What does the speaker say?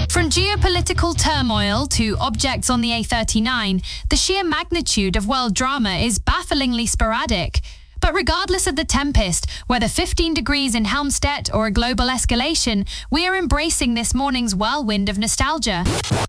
From geopolitical turmoil to objects on the A39, the sheer magnitude of world drama is bafflingly sporadic. But regardless of the tempest, whether 15 degrees in Helmstedt or a global escalation, we are embracing this morning's whirlwind of nostalgia.